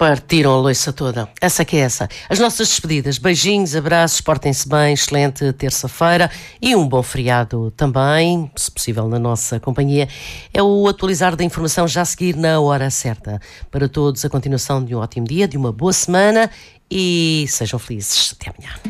Partiram a loiça toda. Essa que é essa. As nossas despedidas. Beijinhos, abraços, portem-se bem, excelente terça-feira e um bom feriado também, se possível na nossa companhia. É o atualizar da informação já a seguir na hora certa. Para todos, a continuação de um ótimo dia, de uma boa semana e sejam felizes. Até amanhã.